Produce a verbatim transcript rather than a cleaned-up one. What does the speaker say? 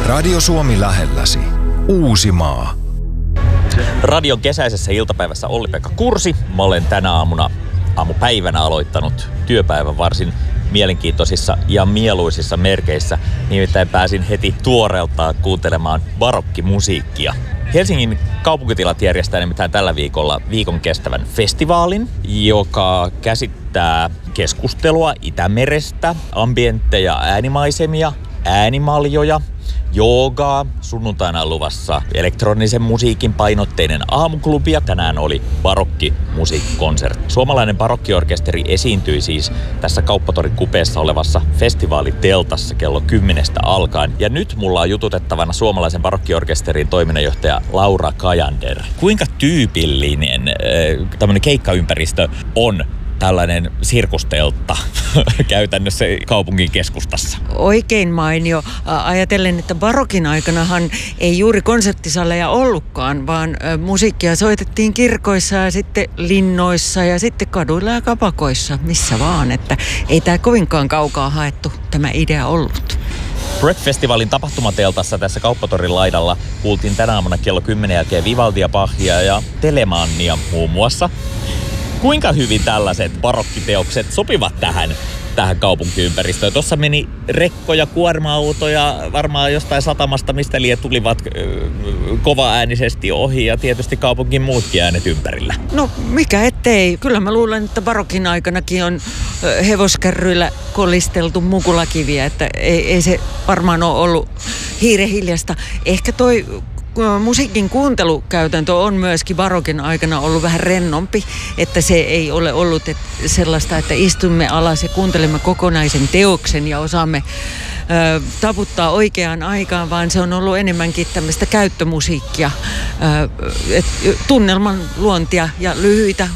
Radio Suomi lähelläsi. Uusimaa. Radion kesäisessä iltapäivässä Olli-Pekka Kursi. Mä olen tänä aamuna aamupäivänä aloittanut työpäivän varsin mielenkiintoisissa ja mieluisissa merkeissä. Nimittäin pääsin heti tuoreeltaan kuuntelemaan barokkimusiikkia. Helsingin kaupunkitilat järjestää nimittäin tällä viikolla viikon kestävän festivaalin, joka käsittää keskustelua Itämerestä, ambientteja, äänimaisemia, äänimaljoja, joogaa. Sunnuntaina on luvassa elektronisen musiikin painotteinen aamuklubi ja tänään oli barokkimusiikkikonsertti. Suomalainen barokkiorkesteri esiintyi siis tässä Kauppatorin kupeessa olevassa festivaaliteltassa kello kymmenestä alkaen. Ja nyt mulla on jututettavana suomalaisen barokkiorkesterin toiminnanjohtaja Laura Kajander. Kuinka tyypillinen äh, tämmöinen keikkaympäristö on tällainen sirkusteltta käytännössä kaupungin keskustassa? Oikein mainio. Ajatellen, että barokin aikanahan ei juuri konserttisaleja ollutkaan, vaan musiikkia soitettiin kirkoissa ja sitten linnoissa ja sitten kaduilla ja kapakoissa, missä vaan. Että ei tämä kovinkaan kaukaa haettu tämä idea ollut. Break-festivaalin tapahtumateltassa tässä Kauppatorin laidalla kuultiin tänä aamuna kello kymmenen jälkeen Vivaldia, Bachia ja Telemannia muun muassa. Kuinka hyvin tällaiset barokkiteokset sopivat tähän, tähän kaupunkiympäristöön? Tuossa meni rekkoja, kuorma-autoja, varmaan jostain satamasta, mistä liian tulivat kovaäänisesti ohi ja tietysti kaupunkin muutkin äänet ympärillä. No mikä ettei. Kyllä mä luulen, että barokin aikanakin on hevoskärryillä kolisteltu mukulakiviä, että ei, ei se varmaan ole ollut hiirehiljasta. Ehkä toi musiikin kuuntelukäytäntö on myöskin barokin aikana ollut vähän rennompi, että se ei ole ollut et sellaista, että istumme alas ja kuuntelemme kokonaisen teoksen ja osaamme ö, taputtaa oikeaan aikaan, vaan se on ollut enemmänkin tämmöistä käyttömusiikkia, ö, et, tunnelman luontia ja lyhyitä